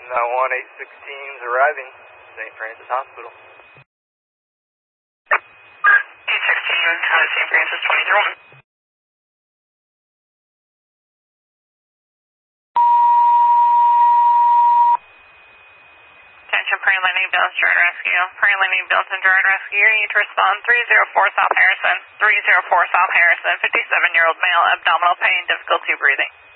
1-816's arriving, St. Francis Hospital. 816, St. Francis 23-1. Attention, Prairie Lightning Ambulance Drone Rescue. Prairie Lightning Ambulance and Drone Rescue. You need to respond 304 South Harrison. 304 South Harrison. 57-year-old male, abdominal pain, difficulty breathing.